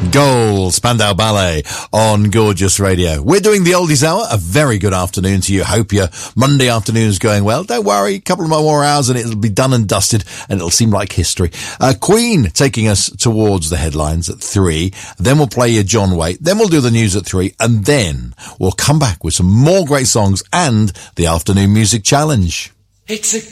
Gold, Spandau Ballet on Gorgeous Radio. We're doing the Oldies Hour. A very good afternoon to you. Hope your Monday afternoon is going well. Don't worry, a couple of more hours and it'll be done and dusted and it'll seem like history. Queen taking us towards the headlines at 3. Then we'll play your John Waite. Then we'll do the news at 3. And then we'll come back with some more great songs and the afternoon music challenge. It's a